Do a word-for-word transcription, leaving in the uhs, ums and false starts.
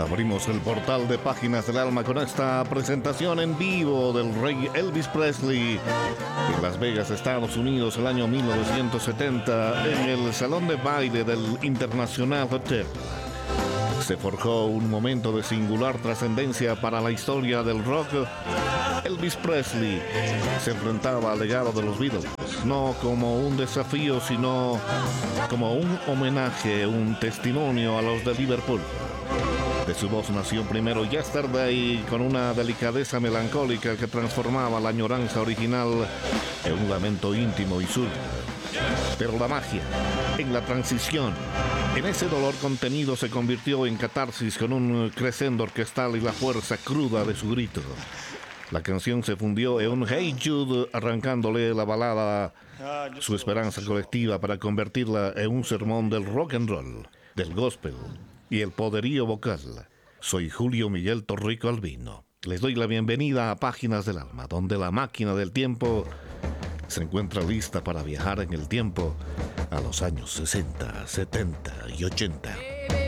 Abrimos el portal de Páginas del Alma con esta presentación en vivo del rey Elvis Presley en Las Vegas, Estados Unidos, el año mil novecientos setenta, en el salón de baile del International Hotel. Se forjó un momento de singular trascendencia para la historia del rock. Elvis Presley se enfrentaba al legado de los Beatles, no como un desafío, sino como un homenaje, un testimonio a los de Liverpool. De su voz nació primero Yesterday, con una delicadeza melancólica que transformaba la añoranza original en un lamento íntimo y surdo. Pero la magia, en la transición, en ese dolor contenido, se convirtió en catarsis con un crescendo orquestal y la fuerza cruda de su grito. La canción se fundió en un Hey Jude, arrancándole la balada su esperanza colectiva para convertirla en un sermón del rock and roll, del gospel y el poderío vocal. Soy Julio Miguel Torrico Albino. Les doy la bienvenida a Páginas del Alma, donde la máquina del tiempo se encuentra lista para viajar en el tiempo a los años sesenta, setenta y ochenta.